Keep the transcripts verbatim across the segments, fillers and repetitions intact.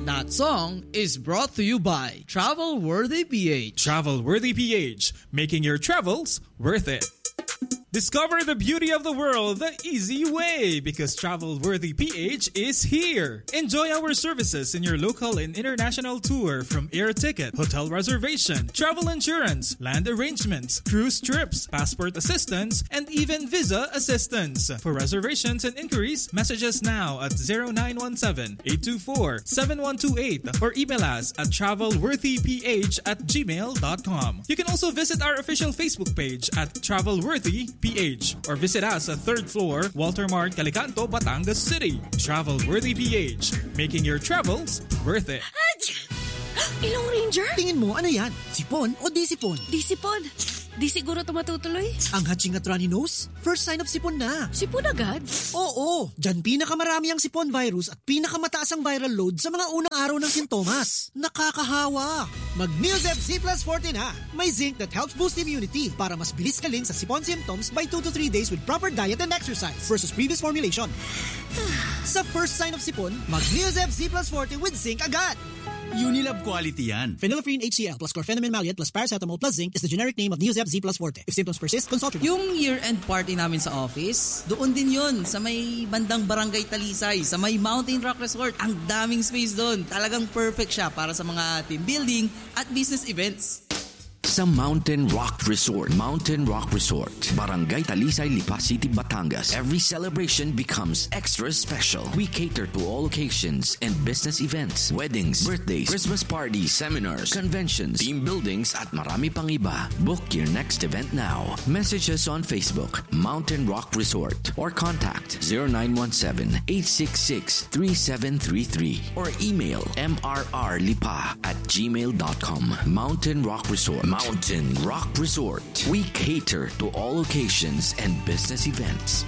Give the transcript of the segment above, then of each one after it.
That song is brought to you by Travel Worthy P H. Travel Worthy P H, making your travels worth it. Discover the beauty of the world the easy way because Travel Worthy P H is here. Enjoy our services in your local and international tour from air ticket, hotel reservation, travel insurance, land arrangements, cruise trips, passport assistance, and even visa assistance. For reservations and inquiries, message us now at zero nine one seven, eight two four, seven one two eight or email us at travelworthyph at gmail dot com. You can also visit our official Facebook page at Travelworthy P H or visit us at third floor, Walter Mart, Calicanto, Batangas City. Travel Worthy P H, making your travels worth it. Ilong Ranger? Tingin mo, ano yan? Sipon o di sipon? Di sipon. Di siguro ito matutuloy. Ang hatching at runny nose? First sign of sipon na. Sipon agad? Oo, dyan pinakamarami ang sipon virus at pinakamataas ang viral load sa mga unang araw ng sintomas. Nakakahawa. Mag-Neosep Z plus forty na. May zinc that helps boost immunity para mas bilis kaling sa sipon symptoms by two to three days with proper diet and exercise versus previous formulation. Sa first sign of sipon, mag-Neosep Z plus forty with zinc agad. Unilab quality yan. Phenylephrine H C l plus chlorpheniramine maleate plus paracetamol plus zinc is the generic name of Neosep Z plus forte. If symptoms persist, consult your... Yung year-end party namin sa office, doon din yun, sa may bandang Barangay Talisay, sa may Mountain Rock Resort. Ang daming space doon. Talagang perfect siya para sa mga team building at business events. Sa Mountain Rock Resort. Mountain Rock Resort. Barangay Talisay, Lipa City, Batangas. Every celebration becomes extra special. We cater to all occasions and business events, weddings, birthdays, Christmas parties, seminars, conventions, team buildings, at marami pang iba. Book your next event now. Message us on Facebook, Mountain Rock Resort, or contact zero nine one seven, eight six six, three seven three three or email m r r lipa at gmail dot com. Mountain Rock Resort. Mountain Rock Resort. We cater to all occasions and business events.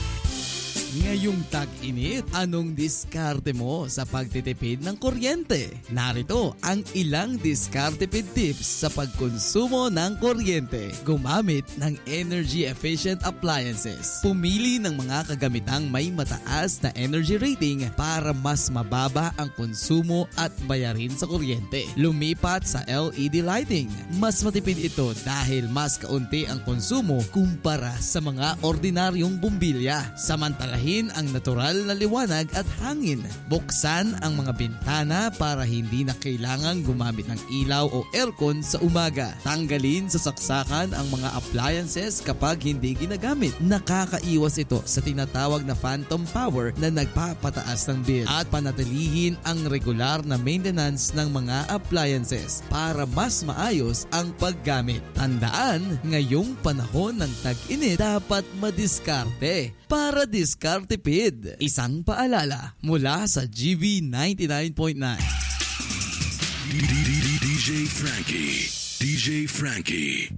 Ngayong tag-init, anong diskarte mo sa pagtitipid ng kuryente? Narito ang ilang diskartipid tips sa pagkonsumo ng kuryente. Gumamit ng energy-efficient appliances. Pumili ng mga kagamitang may mataas na energy rating para mas mababa ang konsumo at bayarin sa kuryente. Lumipat sa L E D lighting. Mas matipid ito dahil mas kaunti ang konsumo kumpara sa mga ordinaryong bumbilya. Samantalahin ang natural na liwanag at hangin. Buksan ang mga bintana para hindi na kailangang gumamit ng ilaw o aircon sa umaga. Tanggalin sa saksakan ang mga appliances kapag hindi ginagamit. Nakakaiwas ito sa tinatawag na phantom power na nagpapataas ng bill. At panatilihin ang regular na maintenance ng mga appliances para mas maayos ang paggamit. Tandaan, ngayong panahon ng tag-init dapat madiskarte. Para diskartipid, isang paalala mula sa G V ninety-nine point nine. D J Frankie. D J Frankie.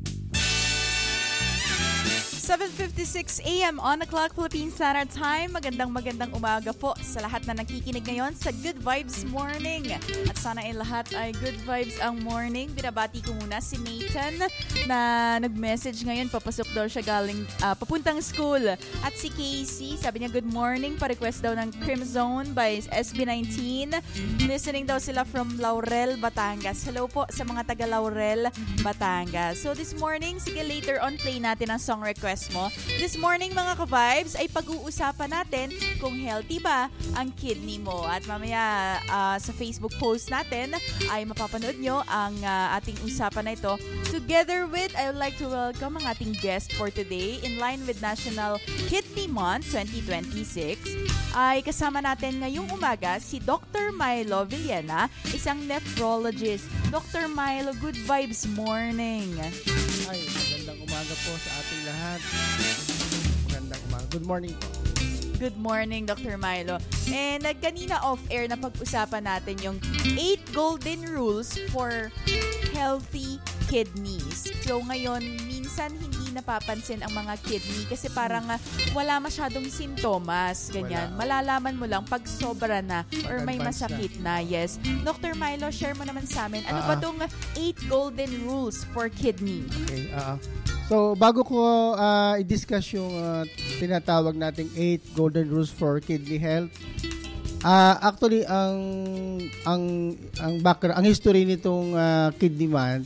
seven fifty-six a m on the clock, Philippine Standard Time. Magandang magandang umaga po sa lahat na nakikinig ngayon sa Good Vibes Morning. At sana ay lahat ay good vibes ang morning. Binabati ko muna si Nathan na nag-message ngayon. Papasok daw siya galing uh, papuntang school. At si Casey, sabi niya good morning. Pa-request daw ng Crimzone by S B nineteen. Listening daw sila from Laurel, Batangas. Hello po sa mga taga Laurel, Batangas. So this morning, sige later on play natin ang song request mo. This morning mga ka-vibes ay pag-uusapan natin kung healthy ba ang kidney mo. At mamaya uh, sa Facebook post natin ay mapapanood nyo ang uh, ating usapan na ito. Together with, I would like to welcome ang ating guest for today. In line with National Kidney Month twenty twenty-six, ay kasama natin ngayong umaga si Doctor Milo Villena, isang nephrologist. Doctor Milo, good vibes morning. Ay, magandang umaga po sa ating lahat. Magandang umaga. Good morning po. Good morning, Doctor Milo. And uh, kanina off-air na pag-usapan natin yung eight golden rules for healthy kidneys. So ngayon, minsan hindi napapansin ang mga kidney kasi parang uh, wala masyadong sintomas. Ganyan. Wala. Malalaman mo lang pag sobra na or may masakit na. na. Yes. Doctor Milo, share mo naman sa amin. Ano uh-huh. ba tong eight golden rules for kidney? Okay. Uh-huh. So, bago ko uh, i-discuss yung uh, tinatawag nating eight golden rules for kidney health, Ah, actually ang ang ang background, ang history nitong uh, kidney month,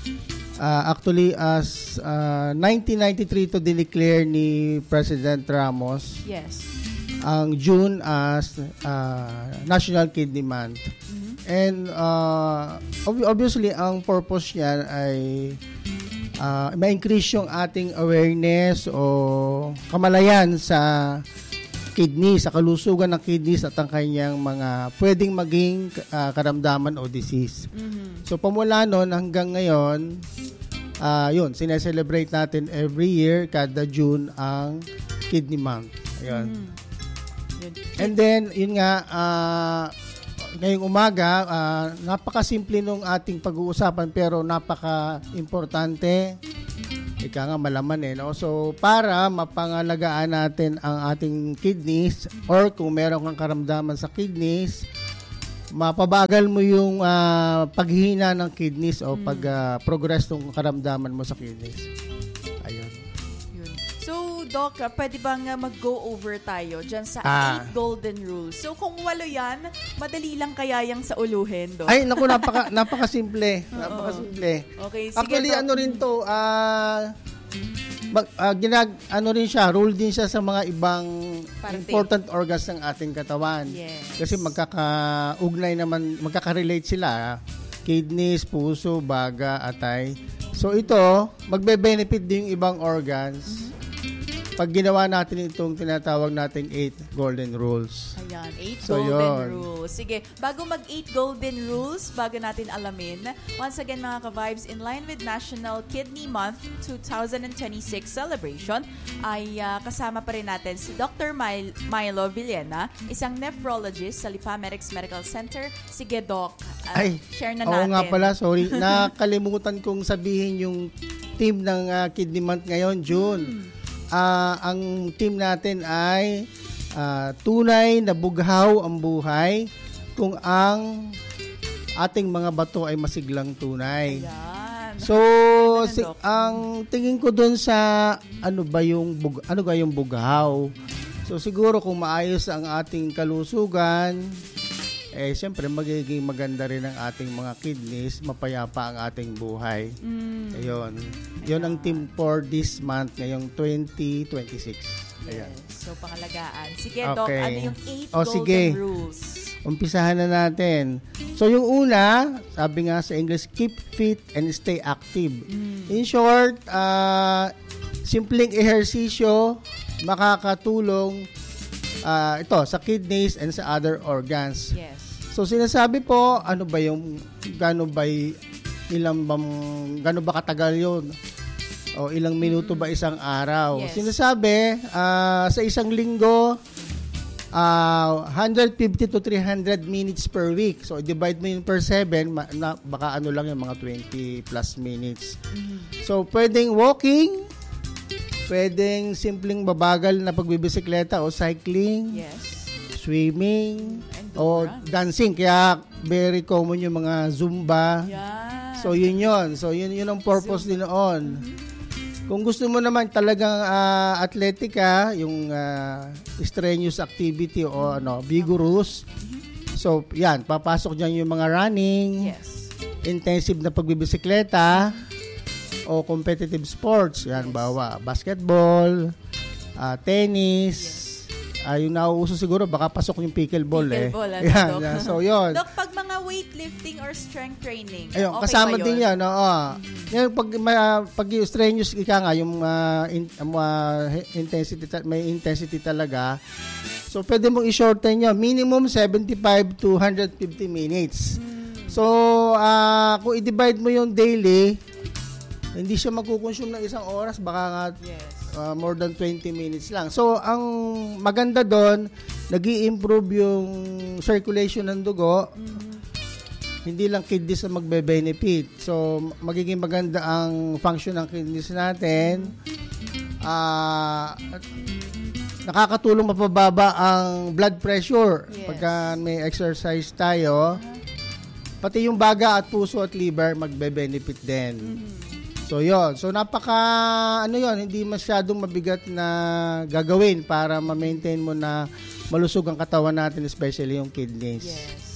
uh, actually as uh, nineteen ninety-three to dineclare ni President Ramos. Yes. Ang June as uh, National Kidney Month. Mm-hmm. And uh, ob- obviously ang purpose niyan ay uh, ma-increase yung ating awareness o kamalayan sa kidney, sa kalusugan ng kidneys at ang kanyang mga pwedeng maging uh, karamdaman o disease. Mm-hmm. So, pamula noon hanggang ngayon, uh, yun, sineselebrate natin every year, kada June, ang Kidney Month. Ayun. Mm-hmm. And then, yun nga, uh, ngayong umaga, uh, napakasimple nung ating pag-uusapan pero napaka-importante. Ika nga malaman eh, no? So, para mapangalagaan natin ang ating kidneys or kung meron kang karamdaman sa kidneys, mapabagal mo yung uh, paghihina ng kidneys o mm. pag-progress uh, ng karamdaman mo sa kidneys. Ayun. Yun. So, Doc, pwede bang uh, mag-go over tayo dyan sa ah. eight golden rules? So, kung walo yan, madali lang kaya yung sa uluhin, Doc? Ay, naku, napaka, napaka-simple. Napaka-simple. Okay, sige, actually, Doc. ano rin to, ah... Uh, Mag, uh, ginag ano rin siya, rule din siya sa mga ibang Parte. important organs ng ating katawan. Yes. Kasi magkakaugnay naman, magkaka-relate sila. Kidneys, puso, baga, atay. So ito, magbe-benefit din yung ibang organs. Mm-hmm. Pag ginawa natin itong tinatawag nating eight golden rules. Ayan, eight so, golden yun. rules. Sige, bago mag-eight golden rules, bago natin alamin, once again mga ka-vibes, in line with National Kidney Month twenty twenty-six celebration, ay uh, kasama pa rin natin si Doctor Mil- Milo Villena, isang nephrologist sa Lipamedics Medical Center. Sige, Doc, uh, ay, share na oo natin. Oo nga pala, sorry. Nakalimutan kong sabihin yung team ng uh, Kidney Month ngayon, June. Hmm. Uh, ang team natin ay uh, tunay na bughaw ang buhay kung ang ating mga bato ay masiglang tunay. Ayan. So, si, ang tingin ko dun sa ano ba yung bug, ano ba yung bughaw? So siguro kung maayos ang ating kalusugan, eh siyempre magiging maganda rin ang ating mga kidneys, mapayapa ang ating buhay. Mm. Ayun. Yun ang team for this month ngayong twenty twenty-six. Ayan. Yes. So pangalagaan. Sige, okay. Doc, ano yung eight o, golden sige. rules? Umpisahan na natin. So yung una, sabi nga sa English, keep fit and stay active. Mm. In short, uh, simpleng ehersisyo makakatulong uh, ito sa kidneys and sa other organs. Yes. So sinasabi po, ano ba yung gaano ba ilang bang gaano ba katagal 'yon? O ilang minuto ba isang araw? Yes. Sinasabi, uh, sa isang linggo uh, one hundred fifty to three hundred minutes per week. So divide mo yun per seven, ma- na, baka ano lang yung mga twenty plus minutes. Mm-hmm. So pwedeng walking, pwedeng simpleng babagal na pagbibisikleta o cycling. Yes. Swimming o dancing, kaya very common yung mga Zumba. Yeah. So yun yun. So yun yun ang purpose din noon. Mm-hmm. Kung gusto mo naman talagang uh, atletica, yung uh, strenuous activity o mm-hmm. ano, vigorous. Mm-hmm. So yan, papasok diyan yung mga running, yes. intensive na pagbibisikleta o competitive sports. Yan, yes. Bawa basketball, uh, tennis. Yes. Uh, yung nauuso siguro, baka pasok yung pickleball, pickleball eh. Pickleball, yan, so, yun. Dok, pag mga weightlifting or strength training, ayun, okay kasama ba yun? din yan, oo. Mm-hmm. Yung pag, uh, pag strenuous, ika nga, yung uh, in, uh, intensity, may intensity talaga. So, pwede mong i-shorten nyo. Minimum seventy-five to one hundred fifty minutes. Mm-hmm. So, uh, kung i-divide mo yung daily, hindi siya magkukonsume ng isang oras, baka nga, yes. Uh, more than twenty minutes lang. So, ang maganda doon, nag-i-improve yung circulation ng dugo. Mm-hmm. Hindi lang kidneys na magbe-benefit. So, magiging maganda ang function ng kidneys natin. Uh, nakakatulong mapababa ang blood pressure. Yes. Pagka may exercise tayo. Pati yung baga at puso at liver magbe-benefit din. Mm-hmm. So, yun. So, napaka, ano yun, hindi masyadong mabigat na gagawin para ma-maintain mo na malusog ang katawan natin, especially yung kidneys. Yes.